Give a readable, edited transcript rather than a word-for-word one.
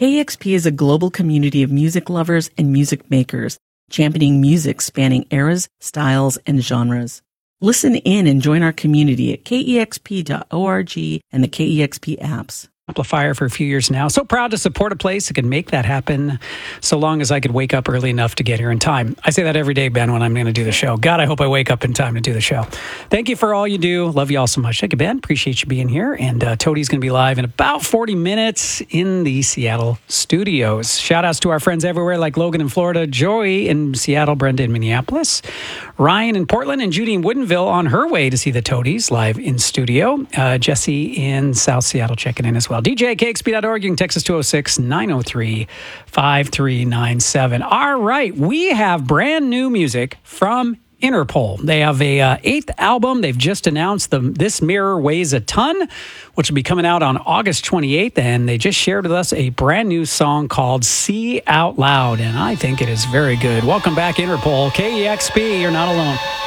KEXP is a global community of music lovers and music makers, championing music spanning eras, styles, and genres. Listen in and join our community at kexp.org and the KEXP apps. Amplifier for a few years now. So proud to support a place that can make that happen so long as I could wake up early enough to get here in time. I say that every day, Ben, when I'm going to do the show. God, I hope I wake up in time to do the show. Thank you for all you do. Love you all so much. Thank you, Ben. Appreciate you being here. And Toadie's going to be live in about 40 minutes in the Seattle studios. Shout outs to our friends everywhere like Logan in Florida, Joey in Seattle, Brenda in Minneapolis, Ryan in Portland, and Judy in Woodinville on her way to see the Toadies live in studio. Jesse in South Seattle checking in as well. DJ, KXP.org. You can text us 206-903-5397. All right. We have brand new music from Interpol. They have a 8th album. They've just announced This Mirror Weighs a Ton, which will be coming out on August 28th. And they just shared with us a brand new song called See Out Loud. And I think it is very good. Welcome back, Interpol. KEXP, you're not alone.